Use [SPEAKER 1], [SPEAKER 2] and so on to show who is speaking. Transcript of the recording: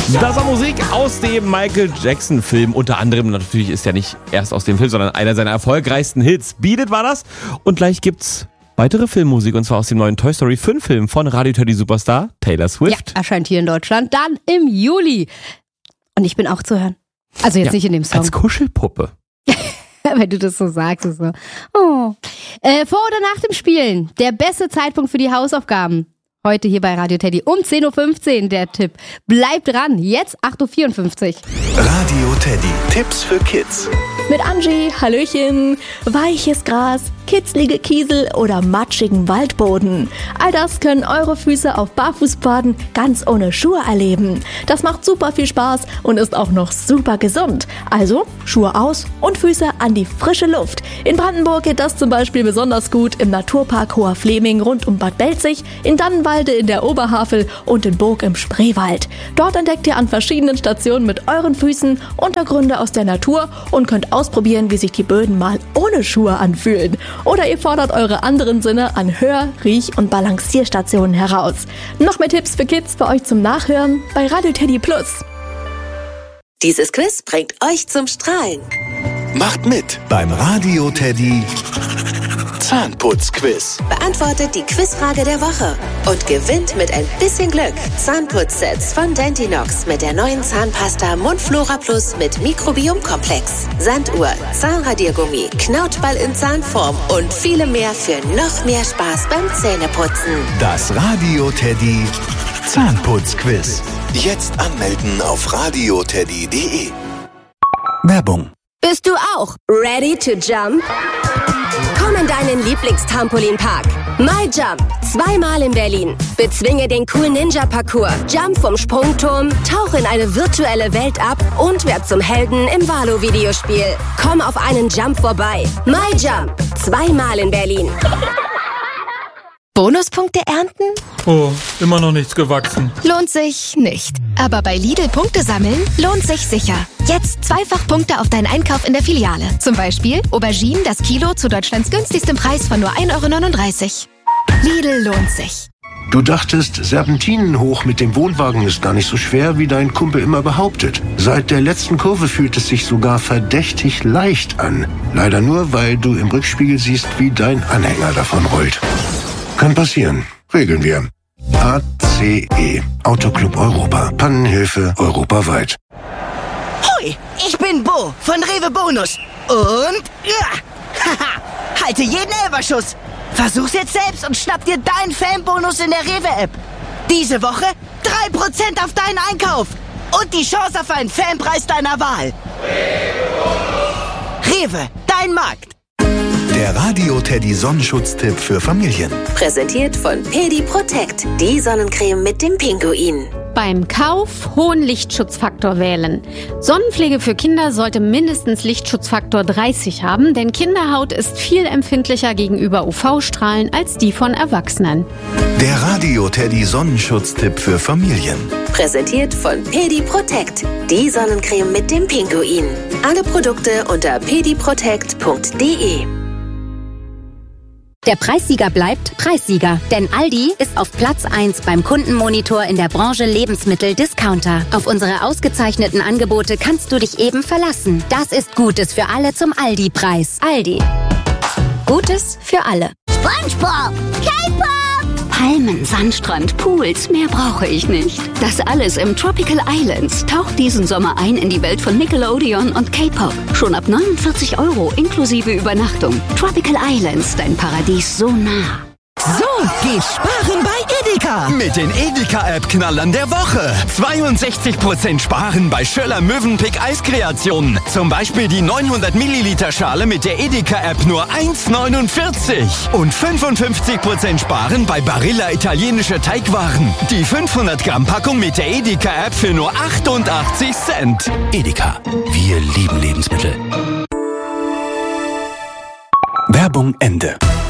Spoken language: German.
[SPEAKER 1] Das war Musik aus dem Michael Jackson-Film. Unter anderem, natürlich ist ja nicht erst aus dem Film, sondern einer seiner erfolgreichsten Hits. Beat It war das. Und gleich gibt's weitere Filmmusik, und zwar aus dem neuen Toy Story 5 Film von Radio Teddy Superstar Taylor Swift.
[SPEAKER 2] Ja, erscheint hier in Deutschland dann im Juli. Und ich bin auch zu hören. Also jetzt nicht in dem Song.
[SPEAKER 1] Als Kuschelpuppe.
[SPEAKER 2] Wenn du das so sagst. Ist so. Oh. Vor oder nach dem Spielen? Der beste Zeitpunkt für die Hausaufgaben. Heute hier bei Radio Teddy um 10.15 Uhr der Tipp. Bleibt dran, jetzt 8.54 Uhr.
[SPEAKER 3] Radio Teddy, Tipps für Kids.
[SPEAKER 4] Mit Angie, Hallöchen, weiches Gras, kitzlige Kiesel oder matschigen Waldboden. All das können eure Füße auf Barfußbaden ganz ohne Schuhe erleben. Das macht super viel Spaß und ist auch noch super gesund. Also Schuhe aus und Füße an die frische Luft. In Brandenburg geht das zum Beispiel besonders gut im Naturpark Hoher Fleming rund um Bad Belzig, in Dannenwalde in der Oberhavel und in Burg im Spreewald. Dort entdeckt ihr an verschiedenen Stationen mit euren Füßen Untergründe aus der Natur und könnt ausprobieren, wie sich die Böden mal ohne Schuhe anfühlen. Oder ihr fordert eure anderen Sinne an Hör-, Riech- und Balancierstationen heraus. Noch mehr Tipps für Kids für euch zum Nachhören bei Radio Teddy Plus.
[SPEAKER 5] Dieses Quiz bringt euch zum Strahlen.
[SPEAKER 3] Macht mit beim Radio Teddy Zahnputzquiz.
[SPEAKER 5] Beantwortet die Quizfrage der Woche und gewinnt mit ein bisschen Glück Zahnputzsets von Dentinox mit der neuen Zahnpasta Mundflora Plus mit Mikrobiomkomplex, Sanduhr, Zahnradiergummi, Knautschball in Zahnform und viele mehr für noch mehr Spaß beim Zähneputzen.
[SPEAKER 3] Das Radio Teddy Zahnputzquiz. Jetzt anmelden auf radioteddy.de. Werbung.
[SPEAKER 6] Bist du auch ready to jump? Komm in deinen Lieblingstrampolinpark. MyJump. 2-mal in Berlin. Bezwinge den coolen Ninja-Parcours. Jump vom Sprungturm, tauch in eine virtuelle Welt ab und werd zum Helden im Valo-Videospiel. Komm auf einen Jump vorbei. MyJump. 2-mal in Berlin.
[SPEAKER 7] Bonuspunkte ernten?
[SPEAKER 8] Oh, immer noch nichts gewachsen.
[SPEAKER 7] Lohnt sich nicht. Aber bei Lidl Punkte sammeln lohnt sich sicher. Jetzt 2-fach Punkte auf deinen Einkauf in der Filiale. Zum Beispiel Auberginen das Kilo zu Deutschlands günstigstem Preis von nur 1,39 €. Lidl lohnt sich.
[SPEAKER 9] Du dachtest, Serpentinen hoch mit dem Wohnwagen ist gar nicht so schwer, wie dein Kumpel immer behauptet. Seit der letzten Kurve fühlt es sich sogar verdächtig leicht an. Leider nur, weil du im Rückspiegel siehst, wie dein Anhänger davon rollt. Kann passieren. Regeln wir. ACE. Autoclub Europa. Pannenhilfe europaweit.
[SPEAKER 10] Hoi, ich bin Bo von Rewe Bonus. Und haha, halte jeden Elferschuss. Versuch's jetzt selbst und schnapp dir deinen Fanbonus in der Rewe-App. Diese Woche 3% auf deinen Einkauf. Und die Chance auf einen Fanpreis deiner Wahl. Rewe, dein Markt.
[SPEAKER 3] Der Radio Teddy Sonnenschutztipp für Familien.
[SPEAKER 5] Präsentiert von Pedi Protect, die Sonnencreme mit dem Pinguin.
[SPEAKER 11] Beim Kauf hohen Lichtschutzfaktor wählen. Sonnenpflege für Kinder sollte mindestens Lichtschutzfaktor 30 haben, denn Kinderhaut ist viel empfindlicher gegenüber UV-Strahlen als die von Erwachsenen.
[SPEAKER 3] Der Radio Teddy Sonnenschutztipp für Familien.
[SPEAKER 5] Präsentiert von Pedi Protect, die Sonnencreme mit dem Pinguin. Alle Produkte unter pediprotect.de.
[SPEAKER 12] Der Preissieger bleibt Preissieger, denn Aldi ist auf Platz 1 beim Kundenmonitor in der Branche Lebensmittel-Discounter. Auf unsere ausgezeichneten Angebote kannst du dich eben verlassen. Das ist Gutes für alle zum Aldi-Preis. Aldi. Gutes für alle.
[SPEAKER 13] SpongeBob! K-Pop!
[SPEAKER 14] Palmen, Sandstrand, Pools, mehr brauche ich nicht. Das alles im Tropical Islands. Taucht diesen Sommer ein in die Welt von Nickelodeon und K-Pop. Schon ab 49 € inklusive Übernachtung. Tropical Islands, dein Paradies so nah.
[SPEAKER 15] So geht Sparen bei Edeka.
[SPEAKER 16] Mit den Edeka-App-Knallern der Woche. 62% Sparen bei Schöller Mövenpick Eiskreationen. Zum Beispiel die 900 Milliliter Schale mit der Edeka-App nur 1,49. Und 55% Sparen bei Barilla italienische Teigwaren. Die 500 Gramm Packung mit der Edeka-App für nur 88 Cent.
[SPEAKER 3] Edeka. Wir lieben Lebensmittel. Werbung Ende.